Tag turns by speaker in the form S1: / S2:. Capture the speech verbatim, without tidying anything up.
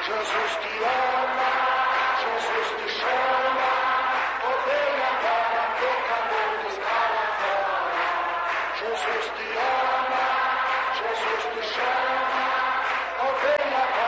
S1: Jesus te ama, Jesus te chama, ovelha para pecador que está lá fora. Jesus te ama, Jesus te chama, ovelha para